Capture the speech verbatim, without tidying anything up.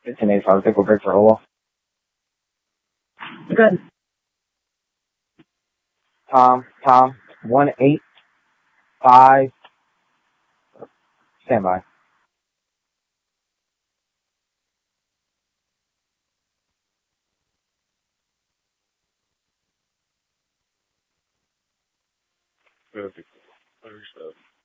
fifteen eighty-five, take a break for a while. Good. Tom, Tom, one eight five. Stand by. Perfect. Understood.